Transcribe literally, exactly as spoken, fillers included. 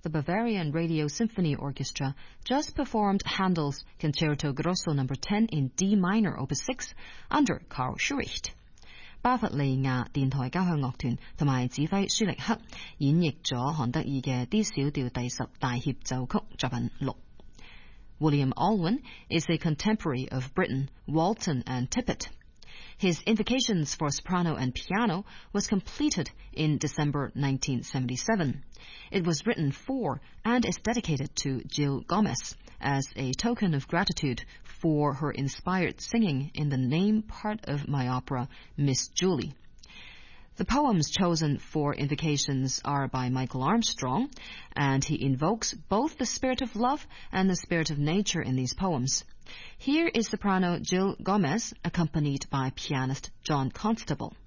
the Bavarian Radio Symphony Orchestra just performed Handel's Concerto Grosso number ten in D minor opus six under Carl Schuricht. 巴伐利亞電台交響樂團同埋指揮舒力克演繹咗韓德爾嘅 D 小調第十大協奏曲作品六。William Alwyn is a contemporary of Britten, Walton and Tippett. His Invocations for Soprano and Piano was completed in December nineteen seventy-seven. It was written for and is dedicated to Jill Gomez as a token of gratitude for her inspired singing in the name part of my opera, Miss Julie. The poems chosen for Invocations are by Michael Armstrong, and he invokes both the spirit of love and the spirit of nature in these poems. Here is soprano Jill Gomez, accompanied by pianist John Constable.